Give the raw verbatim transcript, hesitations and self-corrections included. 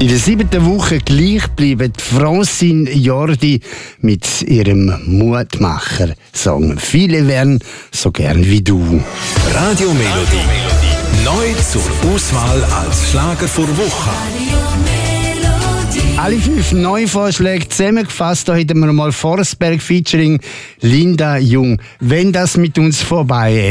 In der siebten Woche gleich bleibt Francine Jordi mit ihrem Mutmacher-Song «Viele wären so gern wie du». Radiomelodie. Neu zur Auswahl als Schlager vor Woche. Alle fünf Neuvorschläge zusammengefasst. Da hätten wir mal Forsberg featuring Linda Jung. Wenn das mit uns vorbei ist.